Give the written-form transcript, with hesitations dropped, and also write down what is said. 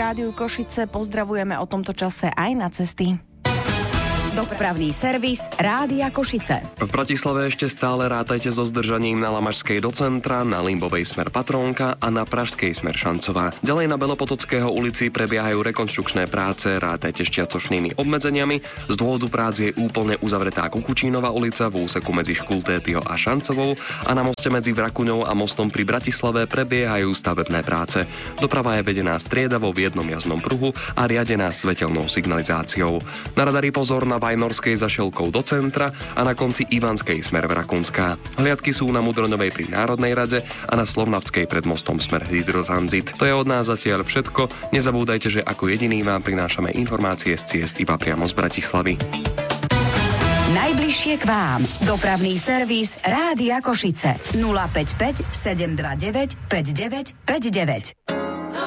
Rádiu Košice. Pozdravujeme o tomto čase aj na cesty. Dopravný servis Rádia Košice. V Bratislave ešte stále rátajte so zdržaním na Lamašskej do centra, na Limbovej smer Patrónka a na Pražskej smer Šancová. Ďalej na Belopotockého ulici prebiehajú rekonštrukčné práce, rátajte s čiastočnými obmedzeniami. Z dôvodu prác je úplne uzavretá Kukučínova ulica v úseku medzi Škultétyho a Šancovou a na moste medzi Vrakuňou a mostom pri Bratislave prebiehajú stavebné práce. Doprava je vedená striedavo v jednom jazdnom pruhu a riadená svetelnou signalizáciou. Na radari pozor na Vajnorskej za Šelkou do centra a na konci Ivanskej smer Vrakunská. Hliadky sú na Mudroňovej pri Národnej rade a na Slovnavskej pred mostom smer Hydrotranzit. To je od nás zatiaľ všetko. Nezabúdajte, že ako jediný vám prinášame informácie z ciest iba priamo z Bratislavy. Najbližšie k vám. Dopravný servis Rádia Košice. 055 729 5959.